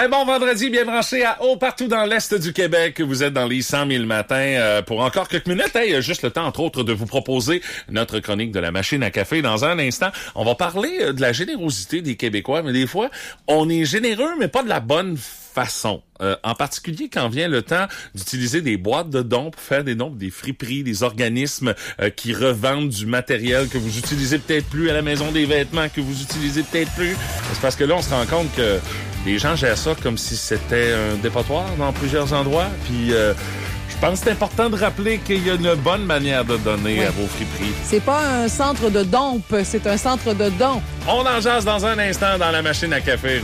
Un bon vendredi, bien branché à haut partout dans l'Est du Québec. Vous êtes dans les 100 000 matins pour encore quelques minutes. Hey, juste le temps, entre autres, de vous proposer notre chronique de la machine à café. Dans un instant, on va parler de la générosité des Québécois. Mais des fois, on est généreux, mais pas de la bonne façon. En particulier quand vient le temps d'utiliser des boîtes de dons pour faire des dons, des friperies, des organismes qui revendent du matériel que vous utilisez peut-être plus à la maison, des vêtements que vous utilisez peut-être plus. C'est parce que là, on se rend compte que les gens gèrent ça comme si c'était un dépotoir dans plusieurs endroits. Puis je pense que c'est important de rappeler qu'il y a une bonne manière de donner à vos friperies. C'est pas un centre de dompe, c'est un centre de dons. On en jase dans un instant dans la machine à café.